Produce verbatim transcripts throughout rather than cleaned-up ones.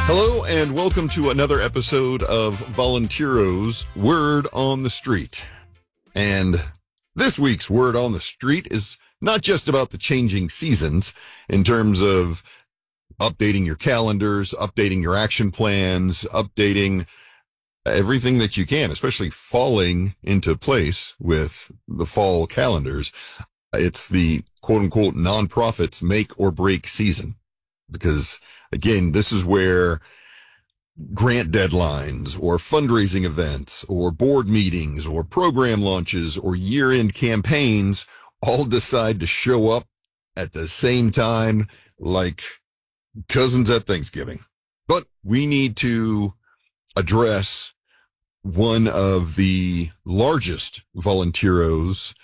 Hello and welcome to another episode of Volunteero's Word on the Street. And this week's Word on the Street is not just about the changing seasons in terms of updating your calendars, updating your action plans, updating everything that you can, especially falling into place with the fall calendars. It's the quote-unquote nonprofits make or break season. Because, again, this is where grant deadlines or fundraising events or board meetings or program launches or year-end campaigns all decide to show up at the same time like cousins at Thanksgiving. But we need to address one of the largest volunteeros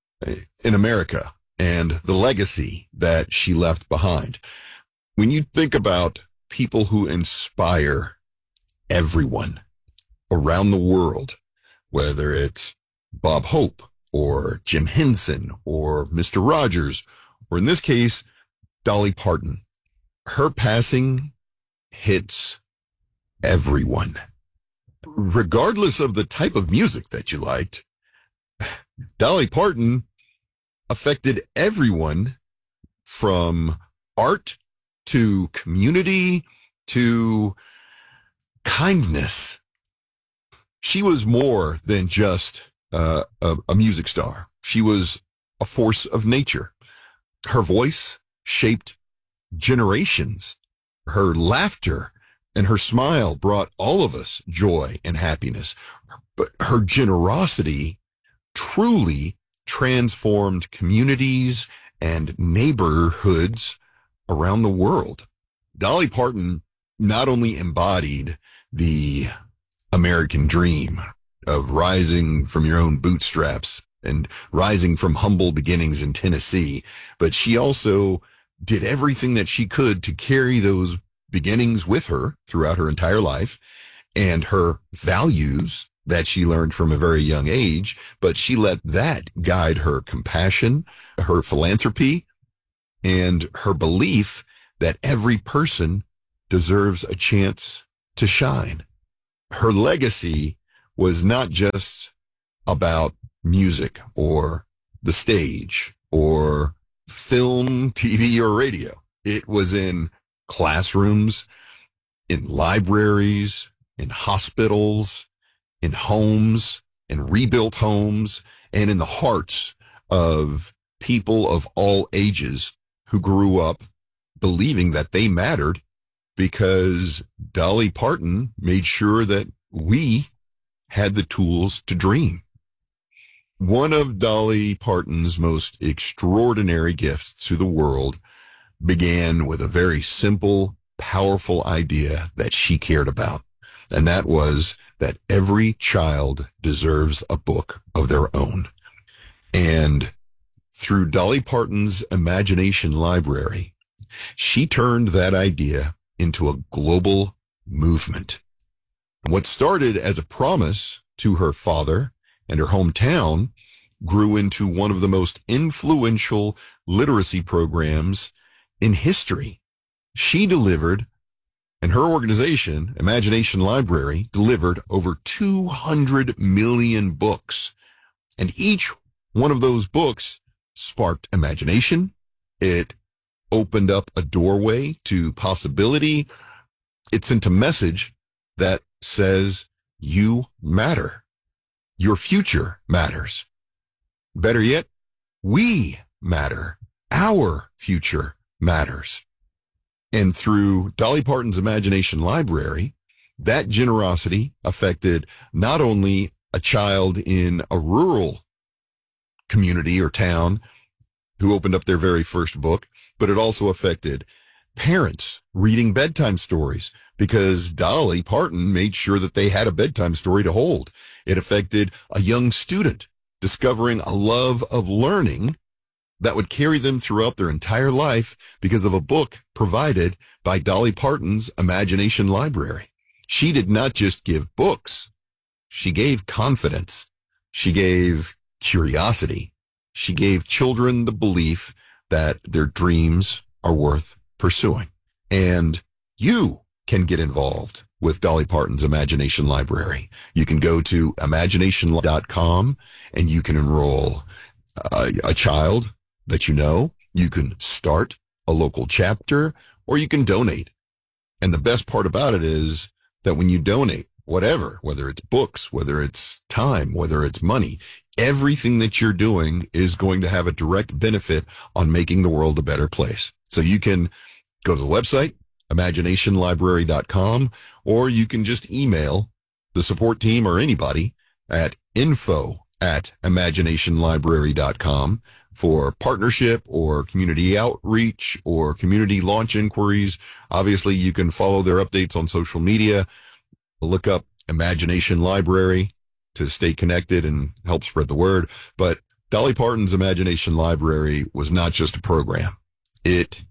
in America and the legacy that she left behind. When you think about people who inspire everyone around the world, whether it's Bob Hope or Jim Henson or Mister Rogers, or in this case, Dolly Parton, her passing hits everyone. Regardless of the type of music that you liked, Dolly Parton affected everyone from art to community, to kindness. She was more than just uh, a, a music star. She was a force of nature. Her voice shaped generations. Her laughter and her smile brought all of us joy and happiness. But her generosity truly transformed communities and neighborhoods around the world. Dolly Parton not only embodied the American dream of rising from your own bootstraps and rising from humble beginnings in Tennessee, but she also did everything that she could to carry those beginnings with her throughout her entire life and her values that she learned from a very young age, but she let that guide her compassion, her philanthropy, and her belief that every person deserves a chance to shine. Her legacy was not just about music or the stage or film, T V, or radio. It was in classrooms, in libraries, in hospitals, in homes, in rebuilt homes, and in the hearts of people of all ages who grew up believing that they mattered because Dolly Parton made sure that we had the tools to dream. One of Dolly Parton's most extraordinary gifts to the world began with a very simple, powerful idea that she cared about, and that was that every child deserves a book of their own. And through Dolly Parton's Imagination Library, she turned that idea into a global movement. What started as a promise to her father and her hometown grew into one of the most influential literacy programs in history. She delivered, and her organization, Imagination Library, delivered over two hundred million books. And each one of those books sparked imagination. It opened up a doorway to possibility. It sent a message that says you matter. Your future matters. Better yet, we matter. Our future matters. And through Dolly Parton's Imagination Library, that generosity affected not only a child in a rural community or town who opened up their very first book, but it also affected parents reading bedtime stories because Dolly Parton made sure that they had a bedtime story to hold. It affected a young student discovering a love of learning that would carry them throughout their entire life because of a book provided by Dolly Parton's Imagination Library. She did not just give books. She gave confidence. She gave curiosity. She gave children the belief that their dreams are worth pursuing. And you can get involved with Dolly Parton's Imagination Library. You can go to imagination dot com and you can enroll a, a child that you know. You can start a local chapter, or you can donate. And the best part about it is that when you donate, whatever, whether it's books, whether it's time, whether it's money, everything that you're doing is going to have a direct benefit on making the world a better place. So you can go to the website, imagination library dot com, or you can just email the support team or anybody at info at imagination library dot com for partnership or community outreach or community launch inquiries. Obviously, you can follow their updates on social media. Look up Imagination Library to stay connected and help spread the word. But Dolly Parton's Imagination Library was not just a program. It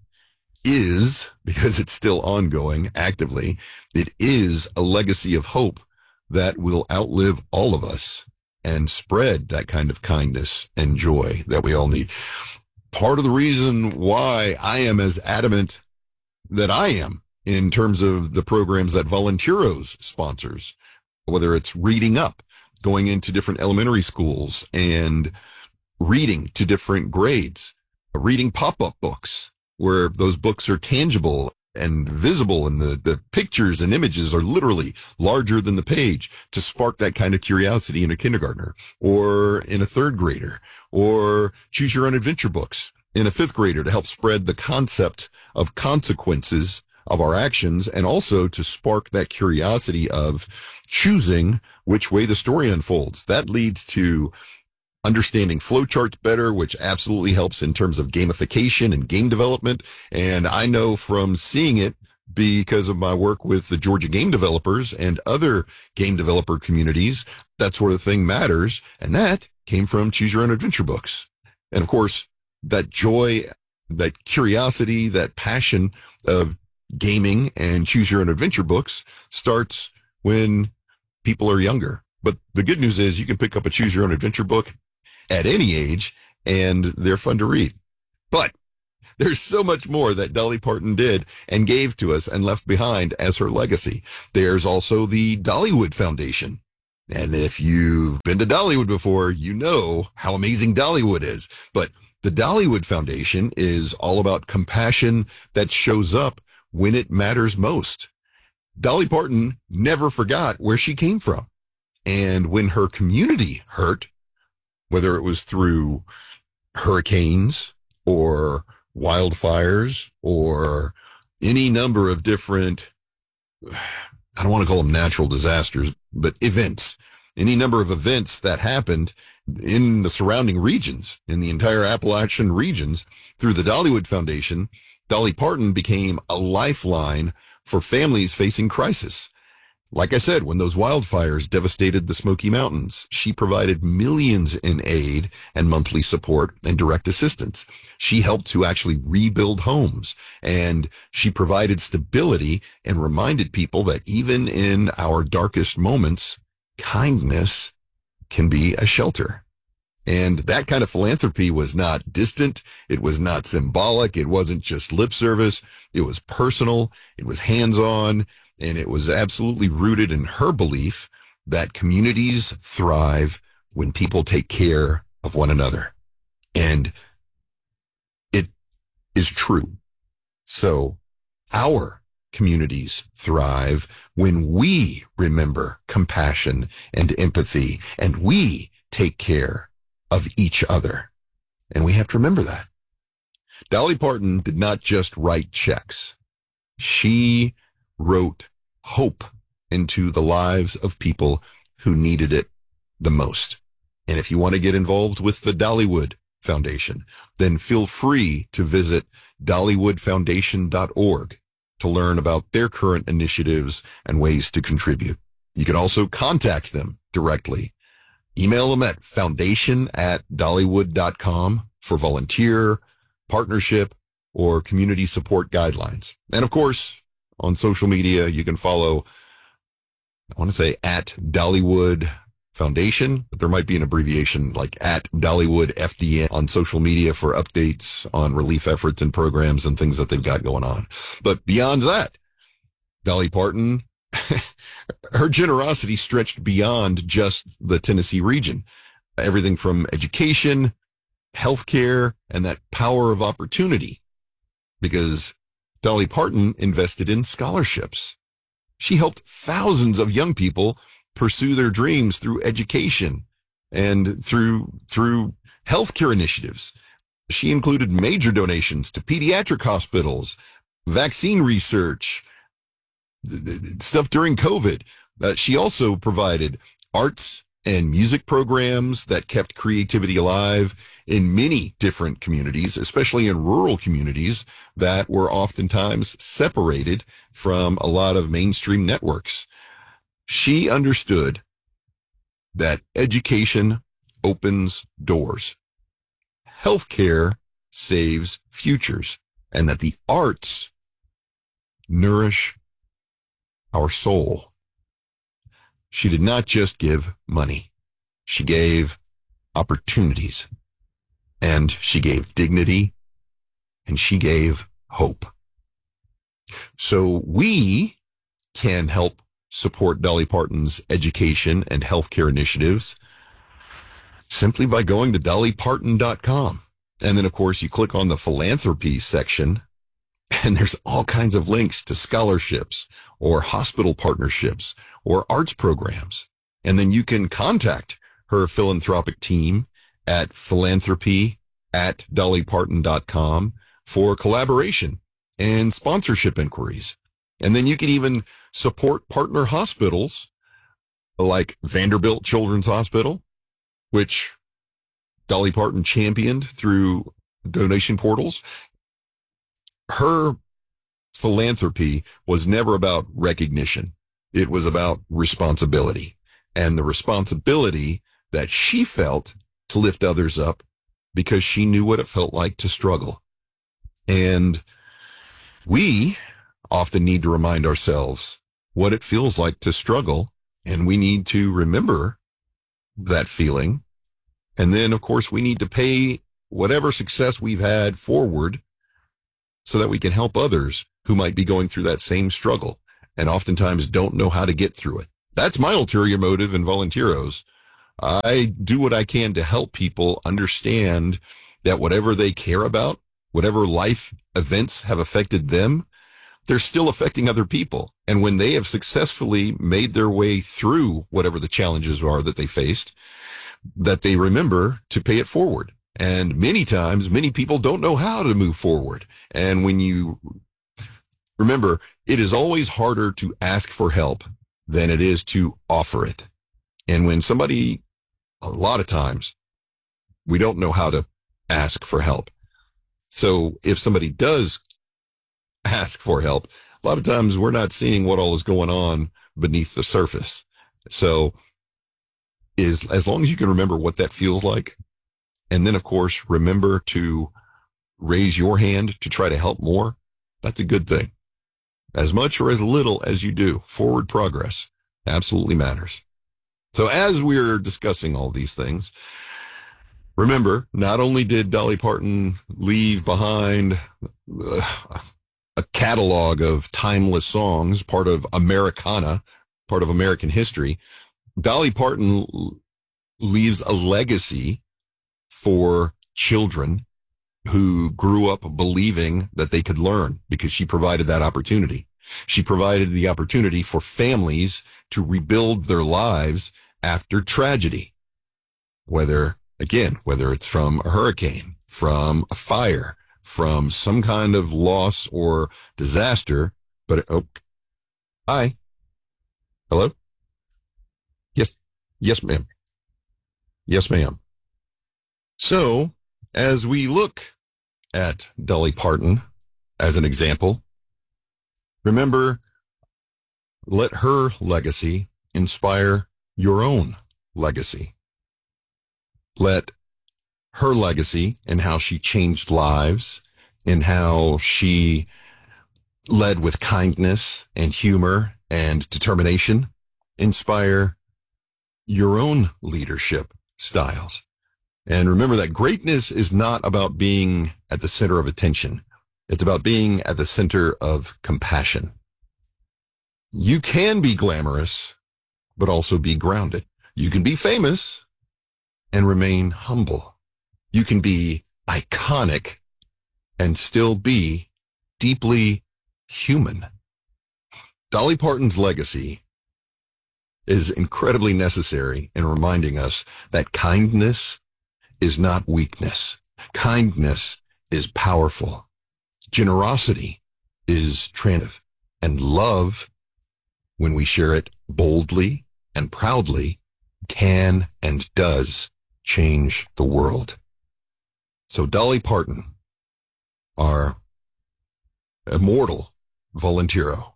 is, because it's still ongoing actively, it is a legacy of hope that will outlive all of us and spread that kind of kindness and joy that we all need. Part of the reason why I am as adamant that I am in terms of the programs that Volunteeros sponsors, whether it's reading up, going into different elementary schools and reading to different grades, reading pop-up books where those books are tangible and visible, and the, the pictures and images are literally larger than the page to spark that kind of curiosity in a kindergartner or in a third grader, or choose your own adventure books in a fifth grader to help spread the concept of consequences of our actions, and also to spark that curiosity of choosing which way the story unfolds. That leads to understanding flowcharts better, which absolutely helps in terms of gamification and game development. And I know from seeing it, because of my work with the Georgia game developers and other game developer communities, that sort of thing matters. And that came from Choose Your Own Adventure books. And of course, that joy, that curiosity, that passion of gaming and Choose Your Own Adventure books starts when people are younger. But the good news is you can pick up a Choose Your Own Adventure book at any age, and they're fun to read. But there's so much more that Dolly Parton did and gave to us and left behind as her legacy. There's also the Dollywood Foundation. And if you've been to Dollywood before, you know how amazing Dollywood is. But the Dollywood Foundation is all about compassion that shows up when it matters most. Dolly Parton never forgot where she came from. And when her community hurt, whether it was through hurricanes or wildfires or any number of different, I don't want to call them natural disasters, but events, any number of events that happened in the surrounding regions, in the entire Appalachian regions, through the Dollywood Foundation, Dolly Parton became a lifeline for families facing crisis. Like I said, when those wildfires devastated the Smoky Mountains, she provided millions in aid and monthly support and direct assistance. She helped to actually rebuild homes, and she provided stability and reminded people that even in our darkest moments, kindness can be a shelter. And that kind of philanthropy was not distant. It was not symbolic. It wasn't just lip service. It was personal. It was hands-on. And it was absolutely rooted in her belief that communities thrive when people take care of one another. And it is true. So our communities thrive when we remember compassion and empathy, and we take care of each other. And we have to remember that. Dolly Parton did not just write checks. She wrote hope into the lives of people who needed it the most. And if you want to get involved with the Dollywood Foundation, then feel free to visit dollywood foundation dot org to learn about their current initiatives and ways to contribute. You can also contact them directly. Email them at foundation at dollywood dot com for volunteer, partnership, or community support guidelines. And of course, on social media, you can follow, I want to say at Dollywood Foundation, but there might be an abbreviation like at Dollywood F D N on social media for updates on relief efforts and programs and things that they've got going on. But beyond that, Dolly Parton, her generosity stretched beyond just the Tennessee region. Everything from education, healthcare, and that power of opportunity. Because Dolly Parton invested in scholarships. She helped thousands of young people pursue their dreams through education and through through healthcare initiatives. She included major donations to pediatric hospitals, vaccine research, stuff during COVID. Uh, she also provided arts and music programs that kept creativity alive in many different communities, especially in rural communities that were oftentimes separated from a lot of mainstream networks. She understood that education opens doors, healthcare saves futures, and that the arts nourish our soul. She did not just give money. She gave opportunities, and she gave dignity, and she gave hope. So we can help support Dolly Parton's education and healthcare initiatives simply by going to dolly parton dot com. And then, of course, you click on the philanthropy section, and there's all kinds of links to scholarships or hospital partnerships or arts programs. And then you can contact her philanthropic team at philanthropy at dolly parton dot com for collaboration and sponsorship inquiries. And then you can even support partner hospitals like Vanderbilt Children's Hospital, which Dolly Parton championed through donation portals. Her philanthropy was never about recognition. It was about responsibility, and the responsibility that she felt to lift others up because she knew what it felt like to struggle. And we often need to remind ourselves what it feels like to struggle, and we need to remember that feeling. And then, of course, we need to pay whatever success we've had forward so that we can help others who might be going through that same struggle and oftentimes don't know how to get through it. That's my ulterior motive in Volunteeros. I do what I can to help people understand that whatever they care about, whatever life events have affected them, they're still affecting other people. And when they have successfully made their way through whatever the challenges are that they faced, that they remember to pay it forward. And many times, many people don't know how to move forward. And when you remember, it is always harder to ask for help than it is to offer it. And when somebody, a lot of times, we don't know how to ask for help. So if somebody does ask for help, a lot of times we're not seeing what all is going on beneath the surface. So is as long as you can remember what that feels like, and then, of course, remember to raise your hand to try to help more, that's a good thing. As much or as little as you do, forward progress absolutely matters. So as we're discussing all these things, remember, not only did Dolly Parton leave behind uh, a catalog of timeless songs, part of Americana, part of American history, Dolly Parton leaves a legacy for children who grew up believing that they could learn because she provided that opportunity. She provided the opportunity for families to rebuild their lives after tragedy, whether, again, whether it's from a hurricane, from a fire, from some kind of loss or disaster. But, oh, hi. Hello? Yes. Yes, ma'am. Yes, ma'am. So, as we look at Dolly Parton as an example, remember, let her legacy inspire your own legacy. Let her legacy and how she changed lives and how she led with kindness and humor and determination inspire your own leadership styles. And remember that greatness is not about being at the center of attention. It's about being at the center of compassion. You can be glamorous, but also be grounded. You can be famous and remain humble. You can be iconic and still be deeply human. Dolly Parton's legacy is incredibly necessary in reminding us that kindness is not weakness. Kindness is powerful. Generosity is transformative. And love, when we share it boldly and proudly, can and does change the world. So Dolly Parton, our immortal Volunteero,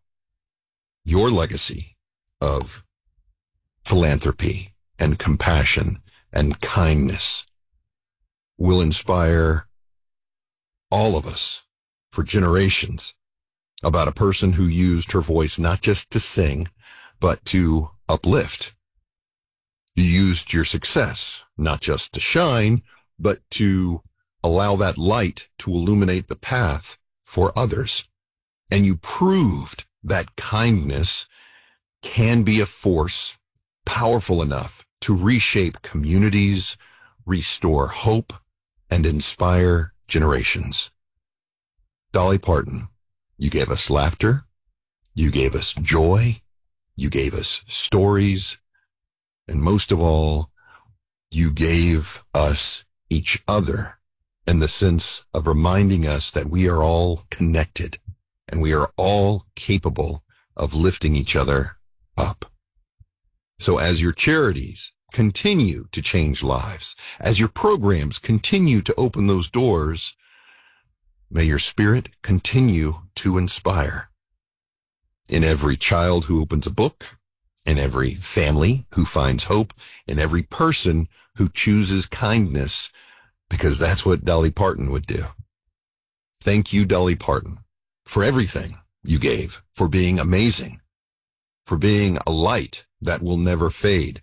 your legacy of philanthropy and compassion and kindness will inspire all of us for generations about a person who used her voice not just to sing, but to uplift. You used your success not just to shine, but to allow that light to illuminate the path for others. And you proved that kindness can be a force powerful enough to reshape communities, restore hope, and inspire generations. Dolly Parton, you gave us laughter, you gave us joy, you gave us stories, and most of all, you gave us each other in the sense of reminding us that we are all connected and we are all capable of lifting each other up. So as your charities continue to change lives, as your programs continue to open those doors, may your spirit continue to inspire. In every child who opens a book, in every family who finds hope, in every person who chooses kindness, because that's what Dolly Parton would do. Thank you, Dolly Parton, for everything you gave, for being amazing, for being a light that will never fade,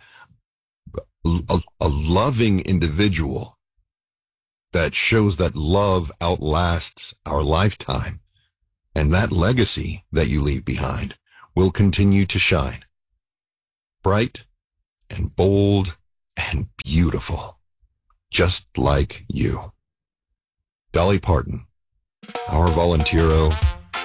a, a loving individual that shows that love outlasts our lifetime, and that legacy that you leave behind will continue to shine bright and bold and beautiful, just like you. Dolly Parton, our Volunteero,